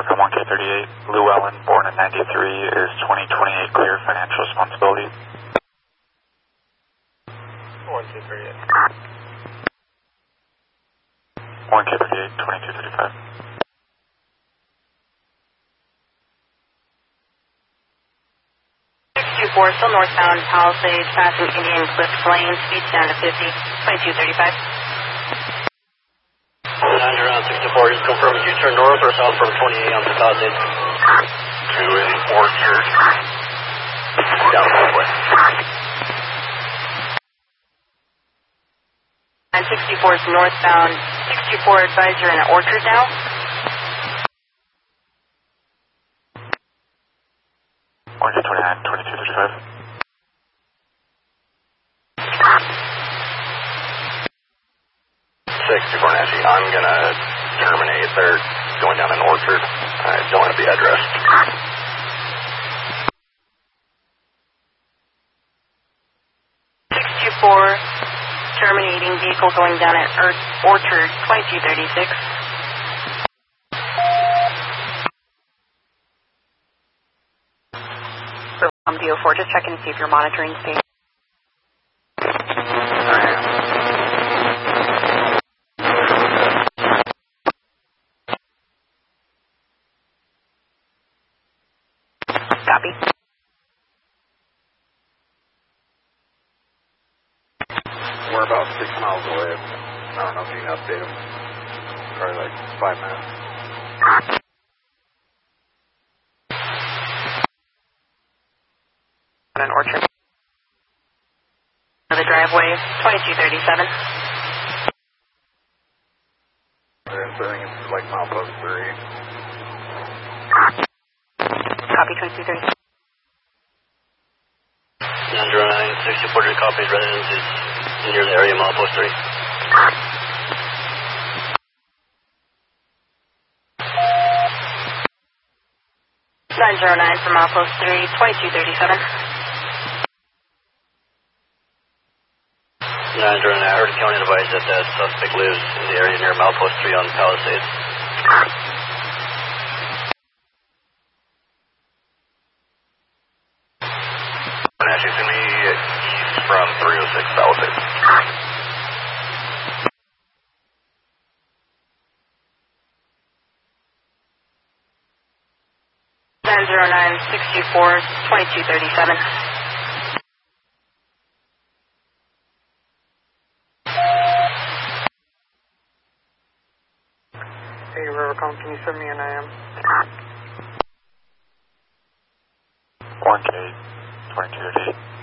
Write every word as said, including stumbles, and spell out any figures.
Rivercom one K thirty-eight, Llewellyn, born in ninety-three, is twenty twenty-eight clear financial responsibility. one K thirty-eight. one K thirty-eight, twenty-two thirty-five. six two four, still northbound, Palisades, passing Indian Cliff Lane, speeds down to fifty, twenty-two thirty-five. nine around six two four, just confirm if you turn north or south from twenty-eight on the Palisades. two eighty-four here. Down the way. nine sixty-four is northbound, six two four advisor in Orchard now. one K twenty-nine, twenty-two thirty-five. six two four Nancy, I'm gonna terminate. They're going down an Orchard. I don't want to be addressed. six two four, terminating vehicle going down at Orchard, twenty-two thirty-six. Um, V O four, just checking to see if you're monitoring state. Copy. We're about six miles away. I don't know if you can update them. Probably like five minutes. An Orchard. The driveway, twenty-two thirty-seven. They're sitting into like milepost three. Copy, twenty-two thirty-seven. nine zero nine, six two four, copies, residence is near the area, milepost three. nine zero nine from milepost three, twenty-two thirty-seven. nine zero nine, I heard county advised that that suspect lives in the area near milepost three on Palisades. Actually, it's going to be east from three oh six Palisades. nine zero nine, six two four, twenty-two thirty-seven. Hey, Rivercom, can you send me an A M? one K, twenty-two thirty-eight.